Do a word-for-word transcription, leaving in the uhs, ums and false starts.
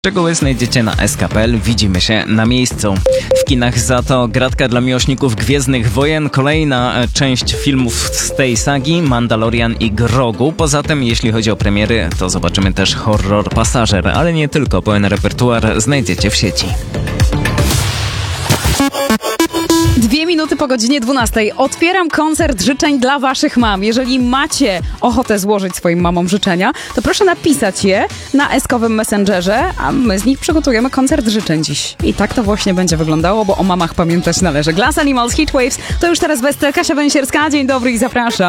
Szczegóły znajdziecie na S K kropka P L. Widzimy się na miejscu. W kinach za to gratka dla miłośników Gwiezdnych Wojen, kolejna część filmów z tej sagi, Mandalorian i Grogu. Poza tym, jeśli chodzi o premiery, to zobaczymy też horror Pasażer, ale nie tylko, pełen repertuar znajdziecie w sieci. Dwie minuty po godzinie dwunastej. Otwieram koncert życzeń dla waszych mam. Jeżeli macie ochotę złożyć swoim mamom życzenia, to proszę napisać je na eskowym Messengerze, a my z nich przygotujemy koncert życzeń dziś. I tak to właśnie będzie wyglądało, bo o mamach pamiętać należy. Glass Animals, Heatwaves, to już teraz Westel, Kasia Węsierska. Dzień dobry i zapraszam.